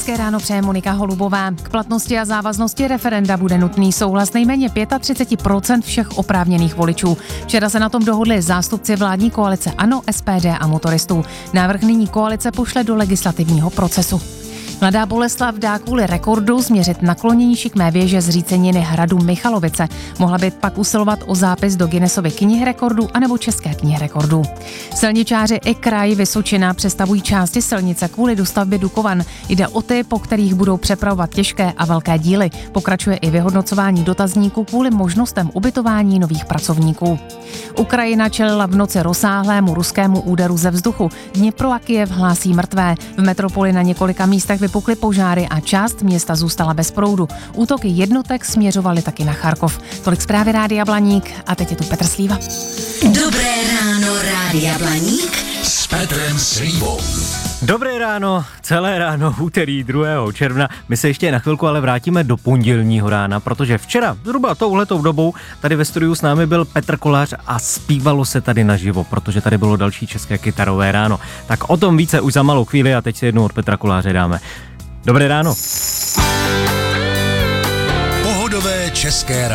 Hezké ráno přeje Monika Holubová. K platnosti a závaznosti referenda bude nutný souhlas nejméně 35% všech oprávněných voličů. Včera se na tom dohodli zástupci vládní koalice ANO, SPD a motoristů. Návrh nyní koalice pošle do legislativního procesu. Mladá Boleslav dá kvůli rekordu změřit naklonění šikmé věže zříceniny hradu Michalovice. Mohla by pak usilovat o zápis do Guinnessovy knihy rekordů anebo České knihy rekordů. Silničáři i kraj Vysočina přestavují části silnice kvůli dostavbě Dukovan. Jde o ty, po kterých budou přepravovat těžké a velké díly. Pokračuje i vyhodnocování dotazníků kvůli možnostem ubytování nových pracovníků. Ukrajina čelila v noci rozsáhlému ruskému úderu ze vzduchu. Dnipro a Kyjev hlásí mrtvé. V metropoli na několika místech vypukly požáry a část města zůstala bez proudu. Útoky jednotek směřovaly taky na Charkov. Tolik zprávy Rádia Blaník a teď je tu Petr Slíva. Dobré ráno, Rádia Blaník s Petrem Slívou. Dobré ráno, celé ráno, úterý 2. června. My se ještě na chvilku ale vrátíme do pondělního rána, protože včera, zhruba touhletou dobou, tady ve studiu s námi byl Petr Kolář a zpívalo se tady naživo, protože tady bylo další české kytarové ráno. Tak o tom více už za malou chvíli a teď si jednou od Petra Koláře dáme. Dobré ráno. Pohodové české ráno.